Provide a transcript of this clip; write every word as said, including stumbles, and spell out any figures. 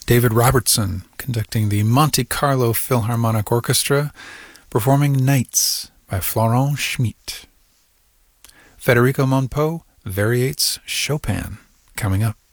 David Robertson conducting the Monte Carlo Philharmonic Orchestra, performing Nights by Florent Schmidt. Federico Monpeau variates Chopin, coming up.